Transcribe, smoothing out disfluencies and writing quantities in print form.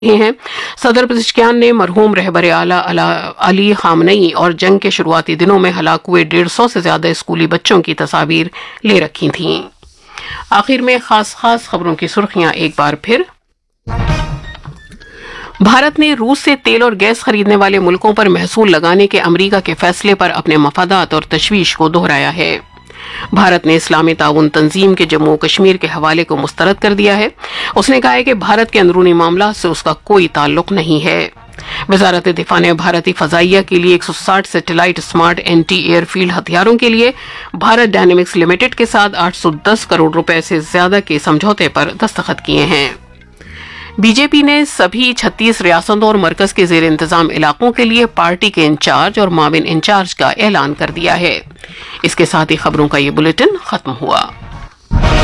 हैं। सदर पेज़ेश्कियान ने मरहूम रहबर आला अली खामनेई और जंग के शुरुआती दिनों में हलाक हुए 150 से ज्यादा स्कूली बच्चों की तस्वीर ले रखी थीं। आखिर में खास खबरों की सुर्खियां एक बार फिर। भारत ने रूस से तेल और गैस खरीदने वाले मुल्कों पर महसूल लगाने के अमेरिका के फैसले पर अपने मफादात और तशवीश को दोहराया है। भारत ने इस्लामी ताउन तंजीम के जम्मू कश्मीर के हवाले को मुस्तरद कर दिया है। उसने कहा है कि भारत के अंदरूनी मामला से उसका कोई ताल्लुक नहीं है। वजारत दिफा ने भारतीय फजाइया के लिए 160 सैटेलाइट स्मार्ट एंटी एयरफील्ड हथियारों के लिए भारत डायनेमिक्स लिमिटेड के साथ 810 करोड़ रुपए से ज्यादा के समझौते पर दस्तखत किए हैं। बीजेपी ने सभी 36 रियासतों और मरकज के जेर इंतजाम इलाकों के लिए पार्टी के इंचार्ज और माविन इंचार्ज का ऐलान कर दिया है। इसके साथ ही खबरों का ये बुलेटिन खत्म हुआ।